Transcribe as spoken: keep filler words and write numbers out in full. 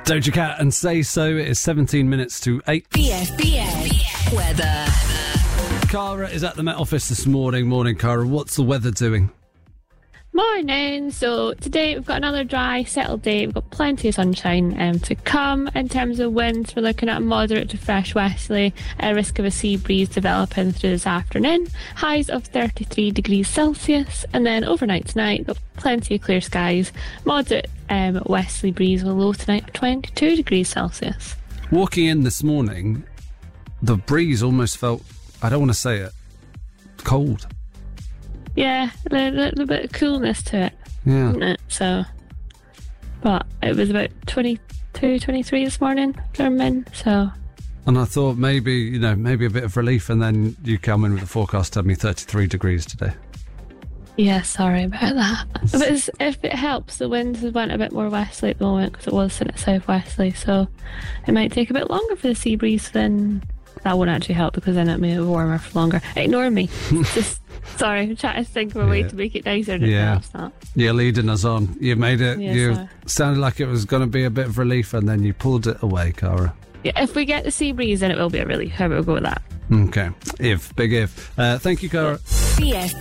Doja Cat and Say So. It is seventeen minutes to eight. B F B A weather. Cara is at the Met Office this morning. Morning, Cara. What's the weather doing? Morning. So today we've got another dry, settled day. We've got plenty of sunshine um, to come. In terms of winds, we're looking at a moderate to fresh westerly, a risk of a sea breeze developing through this afternoon. Highs of thirty-three degrees Celsius, and then overnight tonight, got plenty of clear skies. Moderate um, westerly breeze with a low tonight of twenty-two degrees Celsius. Walking in this morning, the breeze almost felt, I don't want to say it, cold. Yeah, a little, little bit of coolness to it. Yeah. Isn't it? So, but it was about twenty-two, twenty-three this morning, coming in, so. And I thought maybe, you know, maybe a bit of relief, and then you come in with the forecast telling me thirty-three degrees today. Yeah, sorry about that. If, it's, if it helps, the winds went a bit more westerly at the moment because it was sitting at southwesterly, so it might take a bit longer for the sea breeze. Then that won't actually help because then it may be warmer for longer. Ignore me. Just sorry, I'm trying to think of a yeah. way to make it nicer. And yeah, it helps not. You're leading us on. You made it. Yeah, you sorry. sounded like it was going to be a bit of relief, and then you pulled it away, Cara. Yeah, if we get the sea breeze, then it will be a relief. I will go with that. Okay, if big if. Uh, thank you, Cara. B F